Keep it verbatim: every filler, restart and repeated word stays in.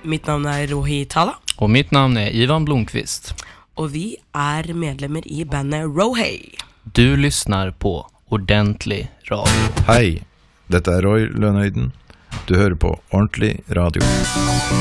Mitt navn er Rohi Tala. Og mitt navn er Ivan Blomqvist. Og vi er medlemmer i bandet Rohei. Du lyssnar på Ordentlig Radio. Hei, dette er Roy Lønøyden. Du hører på Ordentlig Radio.